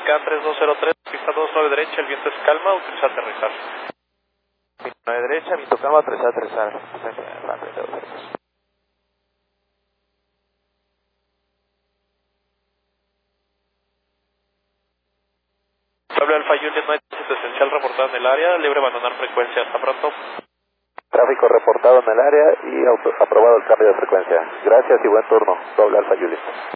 Americana 3203, pista 29 derecha, el viento es calma, autoriza aterrizar. 29 derecha, viento calma, autoriza aterrizar. Pablo Alfa Juliet, no hay tránsito esencial reportado en el área, libre abandonar frecuencia, hasta pronto. Tráfico reportado en el área y aprobado el cambio de frecuencia. Gracias y buen turno. Doble Alfa Juliet.